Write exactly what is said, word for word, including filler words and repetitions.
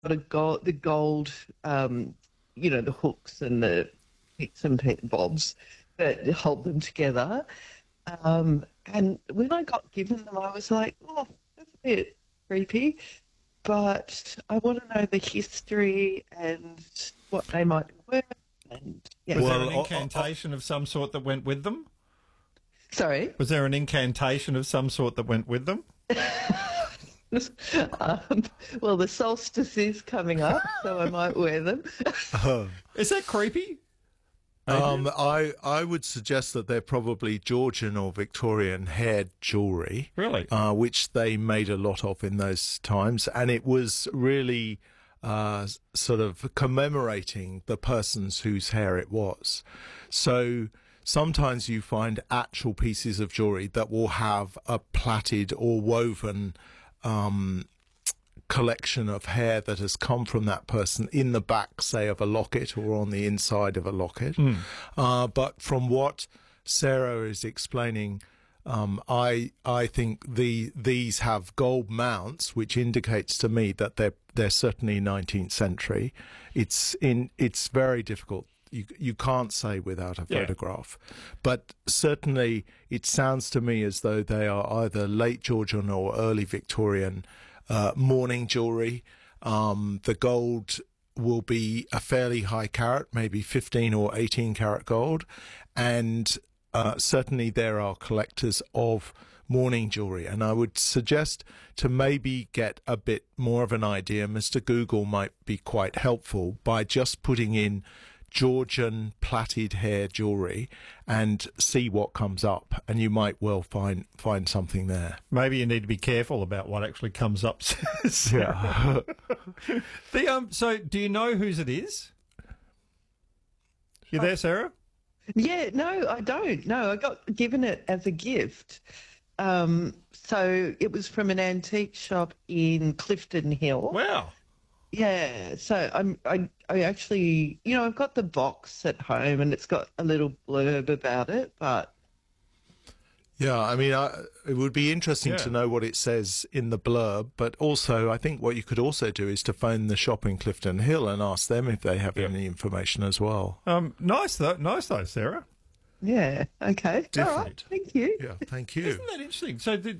got a gold, the gold, um, you know, the hooks and the bits and pe- bobs that hold them together. Um, and when I got given them, I was like, oh, that's a bit creepy. But I want to know the history and what they might be worth. And yeah, Was there Well, an I- I- incantation of some sort that went with them? sorry. Was there an incantation of some sort that went with them? um, well, the solstice is coming up, so I might wear them. Is that creepy? Um, I I would suggest that they're probably Georgian or Victorian haired jewellery. Really? Uh, which they made a lot of in those times, and it was really uh, sort of commemorating the persons whose hair it was. So sometimes you find actual pieces of jewellery that will have a plaited or woven um, collection of hair that has come from that person in the back, say, of a locket or on the inside of a locket. Mm. Uh, but from what Sarah is explaining, um, I I think the these have gold mounts, which indicates to me that they're they're certainly nineteenth century. It's in it's very difficult. You you can't say without a Yeah. photograph, but certainly it sounds to me as though they are either late Georgian or early Victorian uh, mourning jewellery. Um, the gold will be a fairly high carat, maybe fifteen or eighteen carat gold, and uh, certainly there are collectors of mourning jewellery, and I would suggest to maybe get a bit more of an idea. Mister Google might be quite helpful by just putting in Georgian plaited hair jewellery and see what comes up, and you might well find find something there. Maybe you need to be careful about what actually comes up. Yeah. the um. So, do you know whose it is? You there, Sarah? Yeah, no, I don't. No, I got given it as a gift. Um, so it was from an antique shop in Clifton Hill. Wow. Yeah, so I'm I I actually, you know, I've got the box at home and it's got a little blurb about it, but Yeah, I mean, I, it would be interesting Yeah. to know what it says in the blurb, but also I think what you could also do is to phone the shop in Clifton Hill and ask them if they have Yeah. any information as well. Um. Nice though. Nice though, Sarah. yeah, okay. All right, Different. thank you. Yeah, thank you. Isn't that interesting? So, the,